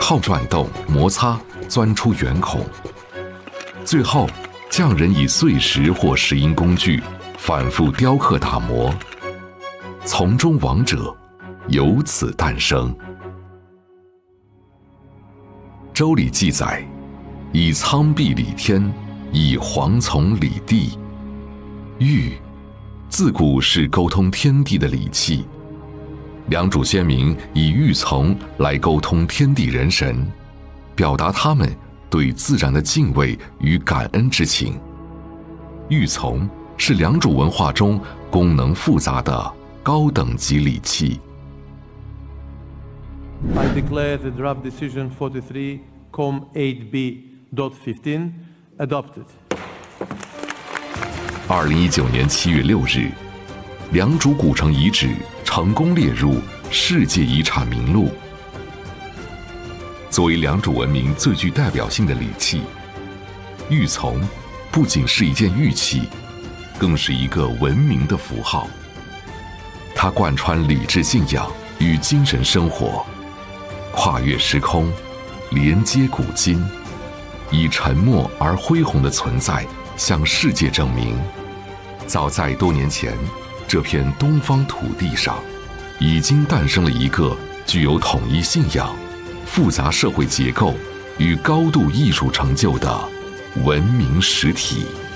靠转动、摩擦钻出圆孔。最后，匠人以碎石或石英工具反复雕刻打磨，从中王者由此诞生。周礼记载，以苍壁理天，以蝗丛理地。玉自古是沟通天地的礼器，良渚先民以玉琮来沟通天地人神，表达他们对自然的敬畏与感恩之情。玉琮是良渚文化中功能复杂的高等级礼器。 I declare the draft decision 43-8B.15 adopted. 2019年7月6日，良渚古城遗址成功列入世界遗产名录。作为良渚文明最具代表性的礼器，玉琮不仅是一件玉器，更是一个文明的符号。它贯穿礼制信仰与精神生活，跨越时空，连接古今，以沉默而恢宏的存在向世界证明，早在多年前，这片东方土地上已经诞生了一个具有统一信仰、复杂社会结构与高度艺术成就的文明实体。